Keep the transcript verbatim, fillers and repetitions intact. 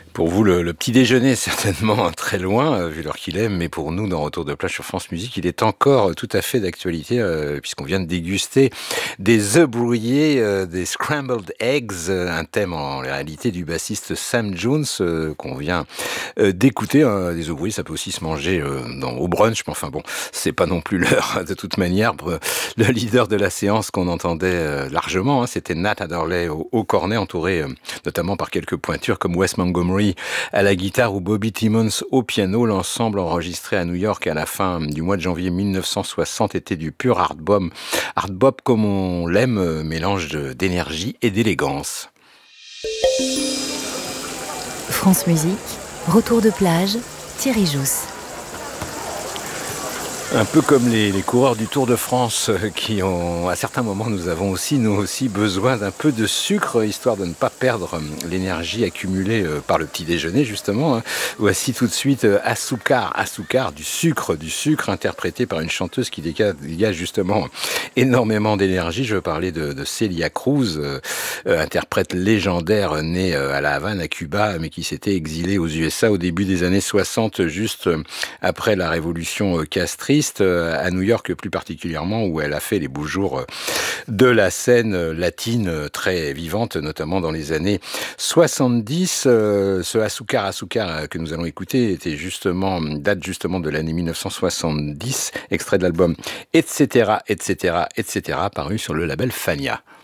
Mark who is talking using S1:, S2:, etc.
S1: Pour vous, le, le petit déjeuner est certainement très loin, euh, vu l'heure qu'il est, mais pour nous, dans Retour de plage sur France Musique, il est encore tout à fait d'actualité, euh, puisqu'on vient de déguster des œufs brouillés, euh, des scrambled eggs, euh, un thème en réalité du bassiste Sam Jones, euh, qu'on vient euh, d'écouter. Hein. Des œufs brouillés, ça peut aussi se manger euh, dans, au brunch, mais enfin bon, c'est pas non plus l'heure de toute manière. Le leader de la séance qu'on entendait euh, largement, hein, c'était Nat Adderley au, au cornet, entouré euh, notamment par quelques pointures comme Wes Montgomery à la guitare ou Bobby Timmons au piano. L'ensemble enregistré à New York à la fin du mois de janvier mille neuf cent soixante était du pur hard bop, hard bop comme on l'aime, mélange de- d'énergie et d'élégance.
S2: France Musique, retour de plage, Thierry Jousse.
S1: Un peu comme les, les coureurs du Tour de France euh, qui ont, à certains moments, nous avons aussi, nous aussi, besoin d'un peu de sucre, histoire de ne pas perdre euh, l'énergie accumulée euh, par le petit déjeuner, justement. Hein. Voici tout de suite euh, Asucar, Asucar, du sucre, du sucre, interprété par une chanteuse qui dégage, dégage justement énormément d'énergie. Je veux parler de, de Celia Cruz, euh, euh, interprète légendaire, euh, née euh, à La Havane, à Cuba, mais qui s'était exilée aux U S A au début des années soixante, juste euh, après la révolution euh, castriste, à New York plus particulièrement, où elle a fait les beaux jours de la scène latine très vivante, notamment dans les années soixante-dix. Ce Asucar Asucar que nous allons écouter était justement, date justement de l'année mille neuf cent soixante-dix, extrait de l'album Etc, etc, etc, paru sur le label Fania.